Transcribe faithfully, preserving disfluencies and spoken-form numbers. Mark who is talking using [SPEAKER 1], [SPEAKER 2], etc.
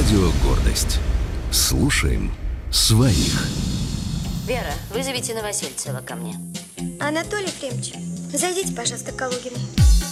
[SPEAKER 1] Радио «Гордость». Слушаем своих.
[SPEAKER 2] Вера, вызовите Новосельцева ко мне.
[SPEAKER 3] Анатолий Ефремович, зайдите, пожалуйста, к Калугиной.